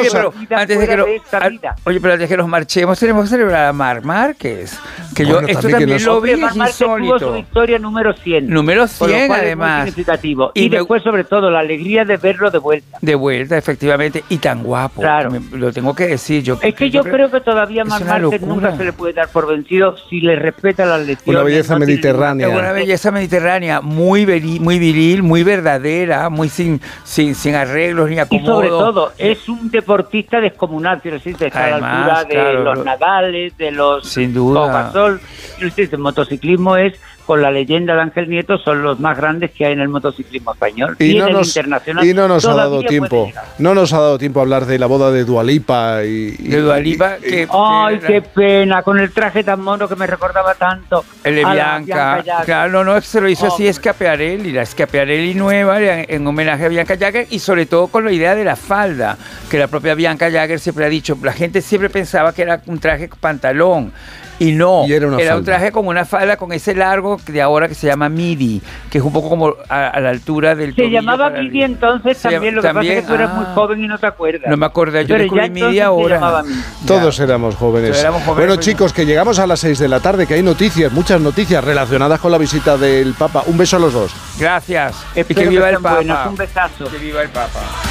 pero antes de que pero antes de que nos marchemos, tenemos que celebrar a Marc Márquez. Que bueno, yo esto también lo vi, es insólito. Tuvo su victoria número 100. Número 100, además. Muy significativo. Y después, sobre todo, la alegría de verlo de vuelta. De vuelta, efectivamente. Y tan guapo. Claro. Lo tengo que decir. Yo creo que todavía Marc Márquez nunca se le puede dar por vencido si le respeta las lecciones. Una belleza mediterránea. Una belleza mediterránea, muy viril, muy verdadera, muy sin arreglos ni acomodos. Y sobre todo, es un deportista descomunal, quiero decir, está a la altura de los Nadales, de los sin duda. Gasol. El motociclismo es, con la leyenda de Ángel Nieto, son los más grandes que hay en el motociclismo español. Y en el internacional. Y no nos ha dado tiempo. No nos ha dado tiempo a hablar de la boda de Dua Lipa. De Dua Lipa. Ay, qué pena, con el traje tan mono que me recordaba tanto. El de Bianca. Claro, no, se lo hizo así Schiaparelli, la Schiaparelli nueva, en homenaje a Bianca Jagger, y sobre todo con la idea de la falda, que la propia Bianca Jagger siempre ha dicho. La gente siempre pensaba que era un traje pantalón. Y no, era un traje como una falda con ese largo de ahora que se llama midi, que es un poco como a la altura del tobillo. Se llamaba midi entonces también, lo que pasa es que tú eras muy joven y no te acuerdas. No me acordé, yo descubrí midi ahora. Todos éramos jóvenes. Bueno, chicos, que llegamos a las 6 de la tarde, que hay noticias, muchas noticias relacionadas con la visita del Papa. Un beso a los dos. Gracias. Y que viva el Papa. Un besazo. Que viva el Papa.